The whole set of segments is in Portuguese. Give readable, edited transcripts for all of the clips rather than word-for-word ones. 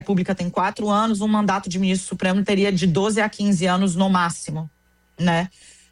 República tem 4 anos, um mandato de ministro supremo teria de 12 a 15 anos no máximo, né?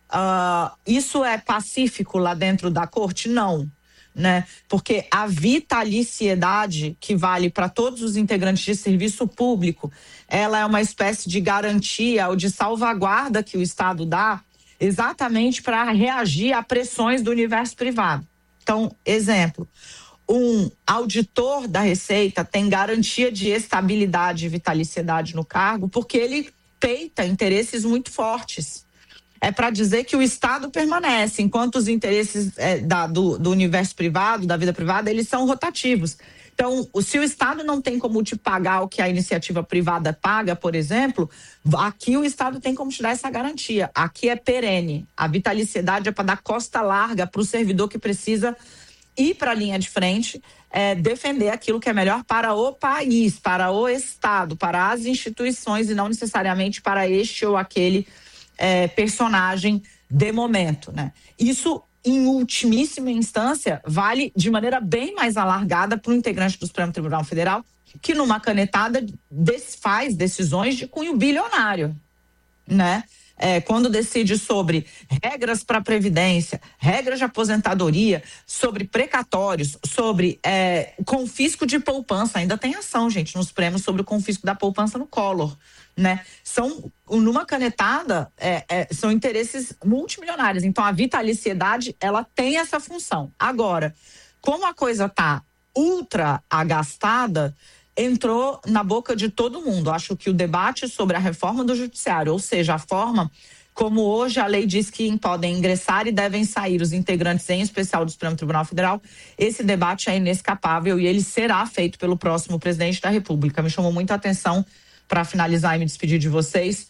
Isso é pacífico lá dentro da corte? Não, né? Porque a vitaliciedade que vale para todos os integrantes de serviço público, ela é uma espécie de garantia ou de salvaguarda que o Estado dá exatamente para reagir a pressões do universo privado. Então, exemplo, um auditor da Receita tem garantia de estabilidade e vitaliciedade no cargo porque ele peita interesses muito fortes. É para dizer que o Estado permanece, enquanto os interesses do universo privado, da vida privada, eles são rotativos. Então, se o Estado não tem como te pagar o que a iniciativa privada paga, por exemplo, aqui o Estado tem como te dar essa garantia. Aqui é perene. A vitaliciedade é para dar costa larga para o servidor que precisa ir para a linha de frente, defender aquilo que é melhor para o país, para o Estado, para as instituições e não necessariamente para este ou aquele personagem de momento, né? Isso, em ultimíssima instância, vale de maneira bem mais alargada para o integrante do Supremo Tribunal Federal, que numa canetada faz decisões de cunho bilionário, né? Quando decide sobre regras para a Previdência, regras de aposentadoria, sobre precatórios, sobre confisco de poupança. Ainda tem ação, gente, nos prêmios sobre o confisco da poupança no Collor, né? Numa canetada, são interesses multimilionários. Então, a vitaliciedade, ela tem essa função. Agora, como a coisa está ultra agastada, entrou na boca de todo mundo. Acho que o debate sobre a reforma do judiciário, ou seja, a forma como hoje a lei diz que podem ingressar e devem sair os integrantes, em especial do Supremo Tribunal Federal, esse debate é inescapável e ele será feito pelo próximo presidente da República. Me chamou muita atenção, para finalizar e me despedir de vocês,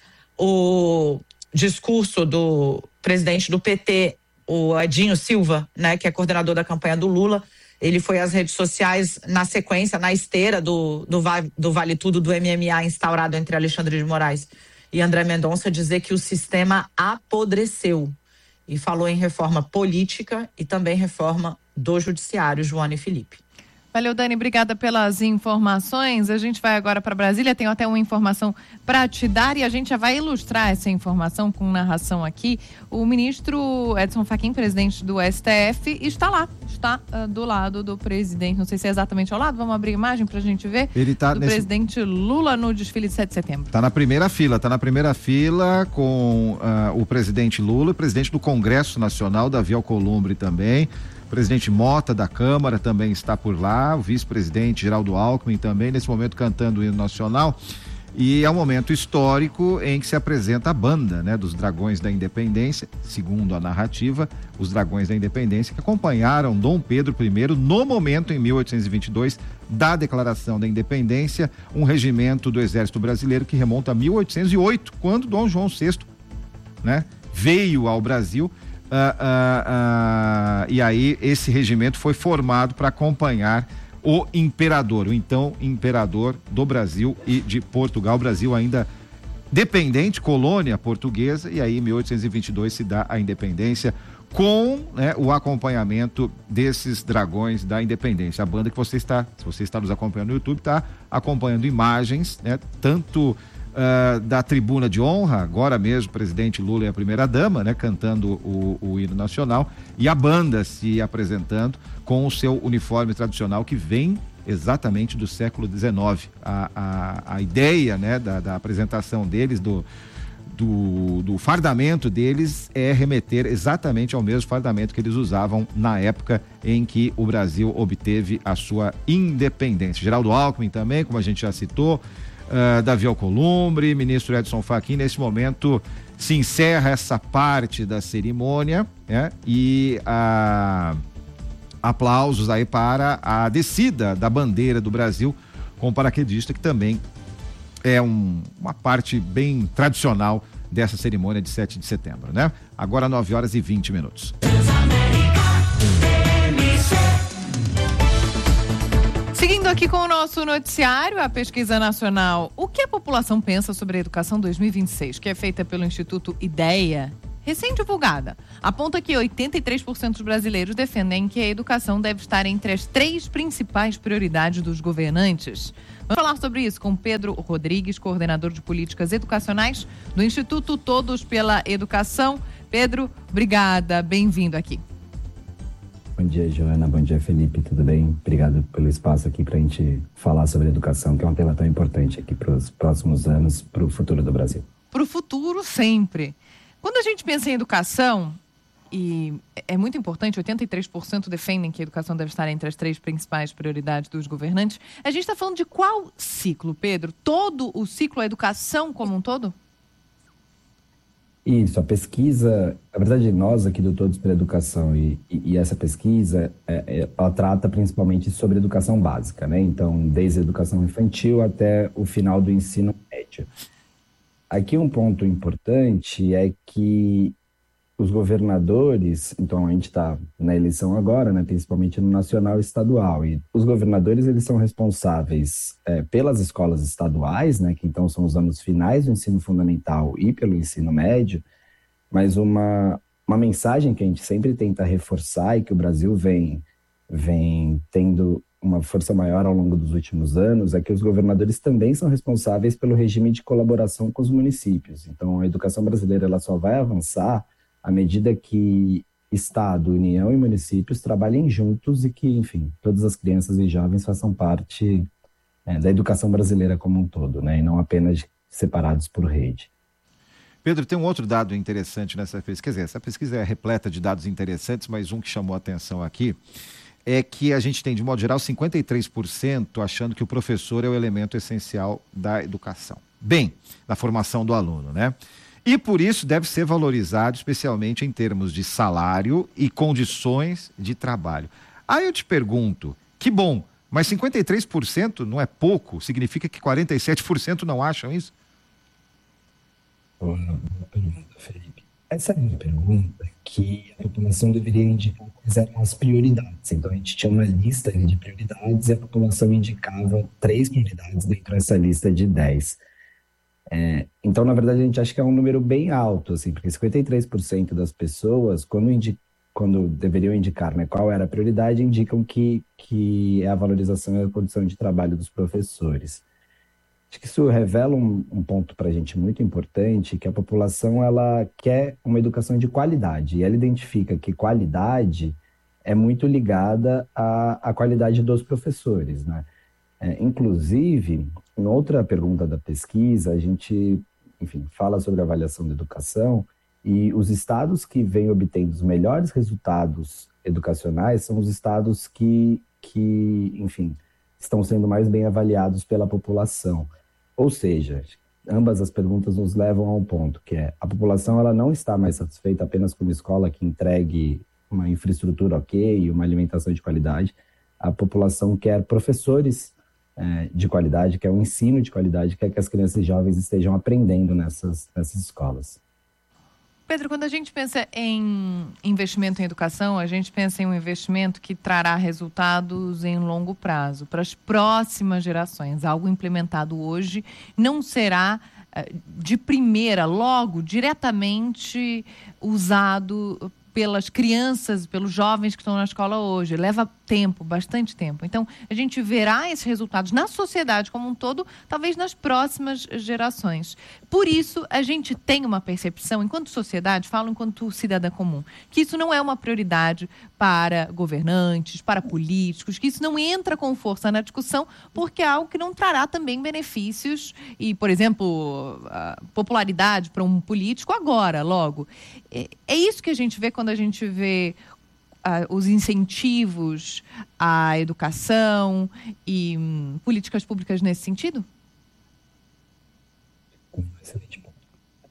o discurso do presidente do PT, o Edinho Silva, né, que é coordenador da campanha do Lula. Ele foi às redes sociais na sequência, na esteira do Vale Tudo, do MMA instaurado entre Alexandre de Moraes e André Mendonça, dizer que o sistema apodreceu. E falou em reforma política e também reforma do judiciário, Joana e Felipe. Valeu, Dani, obrigada pelas informações. A gente vai agora para Brasília, tenho até uma informação para te dar e a gente já vai ilustrar essa informação com narração aqui. O ministro Edson Fachin, presidente do STF, está do lado do presidente, não sei se é exatamente ao lado, vamos abrir a imagem para a gente ver, ele tá do presidente Lula no desfile de 7 de setembro. Está na primeira fila com o presidente Lula, o presidente do Congresso Nacional, Davi Alcolumbre também. O presidente Mota da Câmara também está por lá, o vice-presidente Geraldo Alckmin também, nesse momento cantando o hino nacional. E é um momento histórico em que se apresenta a banda, né, dos Dragões da Independência, segundo a narrativa, os Dragões da Independência que acompanharam Dom Pedro I no momento, em 1822, da Declaração da Independência, um regimento do Exército Brasileiro que remonta a 1808, quando Dom João VI, né, veio ao Brasil. E aí esse regimento foi formado para acompanhar o imperador, o então imperador do Brasil e de Portugal. O Brasil ainda dependente, colônia portuguesa, e aí em 1822 se dá a independência com, né, o acompanhamento desses Dragões da Independência. A banda que se você está nos acompanhando no YouTube, está acompanhando imagens, né, tanto da tribuna de honra, agora mesmo o presidente Lula e a primeira-dama, né, cantando o hino nacional, e a banda se apresentando com o seu uniforme tradicional que vem exatamente do século XIX. A ideia, né, da apresentação deles, do fardamento deles, é remeter exatamente ao mesmo fardamento que eles usavam na época em que o Brasil obteve a sua independência. Geraldo Alckmin também, como a gente já citou, Davi Alcolumbre, ministro Edson Fachin. Nesse momento se encerra essa parte da cerimônia, né? E aplausos aí para a descida da bandeira do Brasil com o paraquedista, que também é uma parte bem tradicional dessa cerimônia de 7 de setembro, né? Agora 9h20. Seguindo aqui com o nosso noticiário, a pesquisa nacional O que a população pensa sobre a educação 2026, que é feita pelo Instituto IDEA, recém-divulgada, aponta que 83% dos brasileiros defendem que a educação deve estar entre as 3 principais prioridades dos governantes. Vamos falar sobre isso com Pedro Rodrigues, coordenador de políticas educacionais do Instituto Todos pela Educação. Pedro, obrigada, bem-vindo aqui. Bom dia, Joana. Bom dia, Felipe. Tudo bem? Obrigado pelo espaço aqui para a gente falar sobre educação, que é um tema tão importante aqui para os próximos anos, para o futuro do Brasil. Para o futuro, sempre. Quando a gente pensa em educação, e é muito importante, 83% defendem que a educação deve estar entre as 3 principais prioridades dos governantes, a gente está falando de qual ciclo, Pedro? Todo o ciclo, a educação como um todo? Isso, a pesquisa, na verdade, nós aqui do Todos pela Educação e essa pesquisa, ela trata principalmente sobre educação básica, né? Então, desde a educação infantil até o final do ensino médio. Aqui um ponto importante é que os governadores, então a gente está na eleição agora, né, principalmente no nacional e estadual, e os governadores eles são responsáveis pelas escolas estaduais, né, que então são os anos finais do ensino fundamental e pelo ensino médio, mas uma mensagem que a gente sempre tenta reforçar e que o Brasil vem tendo uma força maior ao longo dos últimos anos é que os governadores também são responsáveis pelo regime de colaboração com os municípios. Então, a educação brasileira ela só vai avançar à medida que Estado, União e municípios trabalhem juntos e que, enfim, todas as crianças e jovens façam parte da educação brasileira como um todo, né? E não apenas separados por rede. Pedro, tem um outro dado interessante nessa pesquisa. Quer dizer, essa pesquisa é repleta de dados interessantes, mas um que chamou a atenção aqui é que a gente tem, de modo geral, 53% achando que o professor é o elemento essencial da educação. Bem, da formação do aluno, né? E por isso deve ser valorizado, especialmente em termos de salário e condições de trabalho. Aí eu te pergunto, que bom, mas 53% não é pouco? Significa que 47% não acham isso? Boa pergunta, Felipe. Essa é uma pergunta que a população deveria indicar quais eram as prioridades. Então, a gente tinha uma lista de prioridades e a população indicava 3 prioridades dentro dessa lista de 10. Então, na verdade, a gente acha que é um número bem alto, assim, porque 53% das pessoas, quando deveriam indicar, né, qual era a prioridade, indicam que é a valorização e a condição de trabalho dos professores. Acho que isso revela um ponto para a gente muito importante, que a população ela quer uma educação de qualidade, e ela identifica que qualidade é muito ligada à qualidade dos professores, né? Inclusive, em outra pergunta da pesquisa, a gente, enfim, fala sobre a avaliação da educação, e os estados que vêm obtendo os melhores resultados educacionais são os estados que enfim, estão sendo mais bem avaliados pela população. Ou seja, ambas as perguntas nos levam a um ponto, que é a população ela não está mais satisfeita apenas com uma escola que entregue uma infraestrutura ok, uma alimentação de qualidade. A população quer professores de qualidade, quer um ensino de qualidade, quer que as crianças e jovens estejam aprendendo nessas escolas. Pedro, quando a gente pensa em investimento em educação, a gente pensa em um investimento que trará resultados em longo prazo, para as próximas gerações. Algo implementado hoje não será de primeira, logo, diretamente usado pelas crianças, pelos jovens que estão na escola hoje. Leva tempo, bastante tempo. Então, a gente verá esses resultados na sociedade como um todo, talvez nas próximas gerações. Por isso, a gente tem uma percepção, enquanto sociedade, falo enquanto cidadã comum, que isso não é uma prioridade para governantes, para políticos, que isso não entra com força na discussão, porque é algo que não trará também benefícios e, por exemplo, popularidade para um político agora, logo. É isso que a gente vê quando a gente vê os incentivos à educação e políticas públicas nesse sentido? Excelente ponto.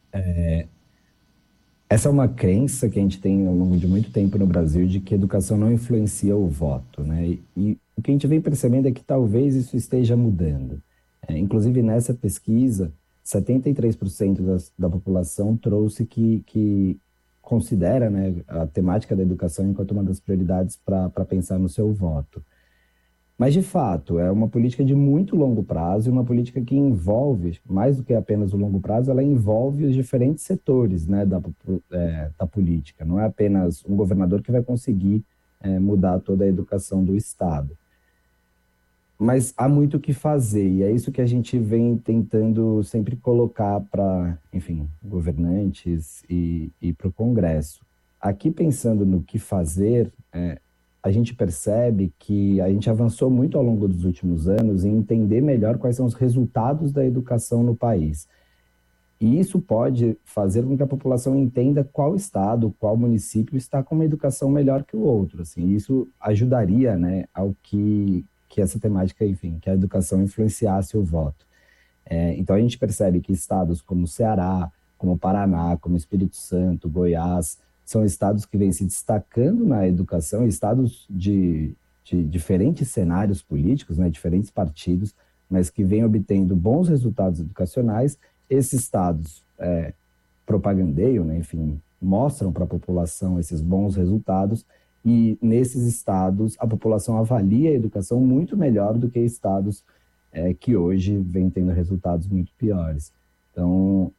Essa é uma crença que a gente tem ao longo de muito tempo no Brasil de que a educação não influencia o voto, né? E o que a gente vem percebendo é que talvez isso esteja mudando. Inclusive, nessa pesquisa, 73% da população trouxe que considera, né, a temática da educação enquanto uma das prioridades para pensar no seu voto. Mas, de fato, é uma política de muito longo prazo e uma política que envolve, mais do que apenas o longo prazo, ela envolve os diferentes setores, né, da política. Não é apenas um governador que vai conseguir mudar toda a educação do Estado. Mas há muito o que fazer, e é isso que a gente vem tentando sempre colocar para, enfim, governantes e para o Congresso. Aqui, pensando no que fazer, a gente percebe que a gente avançou muito ao longo dos últimos anos em entender melhor quais são os resultados da educação no país. E isso pode fazer com que a população entenda qual estado, qual município está com uma educação melhor que o outro. Assim, isso ajudaria, né, ao que essa temática, enfim, que a educação influenciasse o voto. Então a gente percebe que estados como Ceará, como Paraná, como Espírito Santo, Goiás, são estados que vêm se destacando na educação, estados de diferentes cenários políticos, né, diferentes partidos, mas que vêm obtendo bons resultados educacionais. Esses estados propagandeiam, né, enfim, mostram para a população esses bons resultados, e nesses estados a população avalia a educação muito melhor do que estados que hoje vêm tendo resultados muito piores. Então,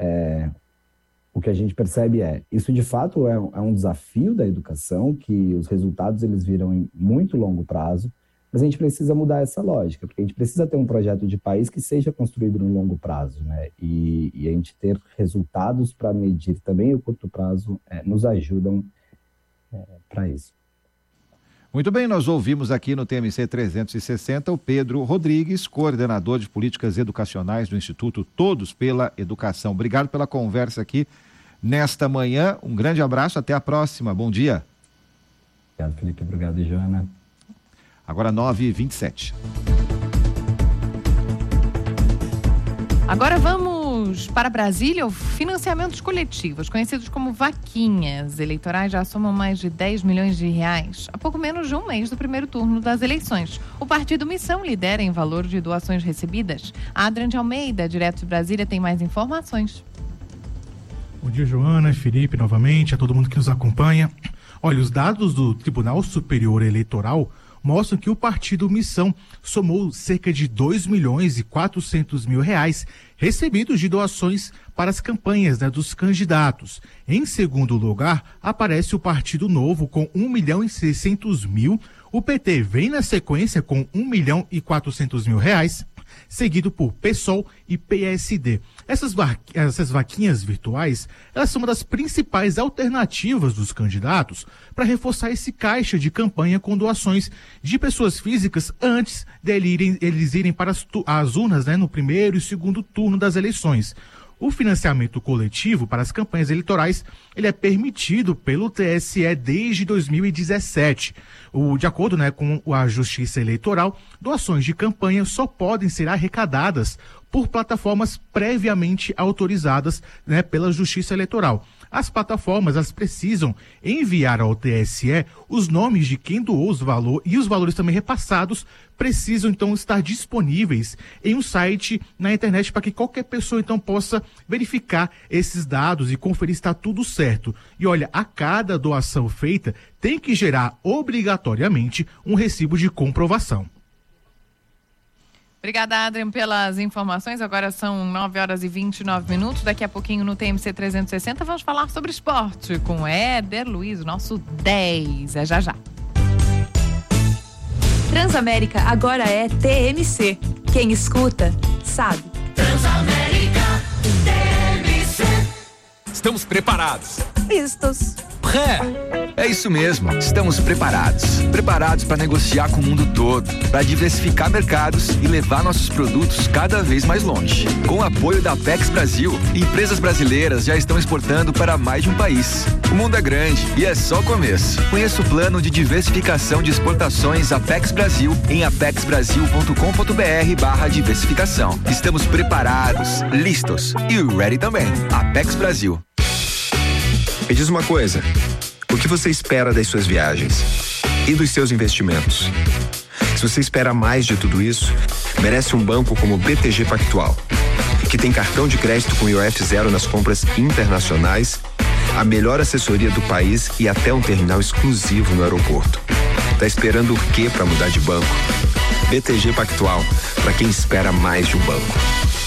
o que a gente percebe isso de fato é um desafio da educação, que os resultados eles viram em muito longo prazo, mas a gente precisa mudar essa lógica, porque a gente precisa ter um projeto de país que seja construído no longo prazo, né? E a gente ter resultados para medir também o curto prazo nos ajudam para isso. Muito bem, nós ouvimos aqui no TMC 360 o Pedro Rodrigues, coordenador de políticas educacionais do Instituto Todos pela Educação. Obrigado pela conversa aqui nesta manhã. Um grande abraço, até a próxima. Bom dia. Obrigado, Felipe. Obrigado, Joana. Agora 9h27. Agora vamos para Brasília. O financiamentos coletivos, conhecidos como vaquinhas eleitorais, já somam mais de 10 milhões de reais, há pouco menos de um mês do primeiro turno das eleições. O Partido Missão lidera em valor de doações recebidas. A Adriane de Almeida, direto de Brasília, tem mais informações. Bom dia, Joana, Felipe, novamente, a todo mundo que nos acompanha. Olha, os dados do Tribunal Superior Eleitoral mostram que o Partido Missão somou cerca de 2.400.000 reais recebidos de doações para as campanhas, né, dos candidatos. Em segundo lugar, aparece o Partido Novo com 1.600.000. O PT vem na sequência com 1.400.000 reais, seguido por PSOL e PSD. Essas vaquinhas virtuais, elas são uma das principais alternativas dos candidatos para reforçar esse caixa de campanha com doações de pessoas físicas antes eles irem para as urnas, né, no primeiro e segundo turno das eleições. O financiamento coletivo para as campanhas eleitorais, ele é permitido pelo TSE desde 2017. De acordo, né, com a Justiça Eleitoral, doações de campanha só podem ser arrecadadas por plataformas previamente autorizadas, né, pela Justiça Eleitoral. As plataformas, elas precisam enviar ao TSE os nomes de quem doou os valores, e os valores também repassados precisam então estar disponíveis em um site na internet para que qualquer pessoa então possa verificar esses dados e conferir se está tudo certo. E olha, a cada doação feita tem que gerar obrigatoriamente um recibo de comprovação. Obrigada, Adrian, pelas informações. Agora são 9h29. Daqui a pouquinho no TMC 360 vamos falar sobre esporte com Éder Luiz, nosso 10. É já já. Transamérica agora é TMC. Quem escuta, sabe. Transamérica, TMC. Estamos preparados. Vistos. É isso mesmo, estamos preparados. Preparados para negociar com o mundo todo, para diversificar mercados e levar nossos produtos cada vez mais longe. Com o apoio da Apex Brasil, empresas brasileiras já estão exportando para mais de um país. O mundo é grande e é só o começo. Conheça o plano de diversificação de exportações Apex Brasil em apexbrasil.com.br/diversificação. Estamos preparados, listos e ready também. Apex Brasil. Me diz uma coisa, o que você espera das suas viagens e dos seus investimentos? Se você espera mais de tudo isso, merece um banco como o BTG Pactual, que tem cartão de crédito com IOF zero nas compras internacionais, a melhor assessoria do país e até um terminal exclusivo no aeroporto. Tá esperando o quê para mudar de banco? BTG Pactual, para quem espera mais de um banco.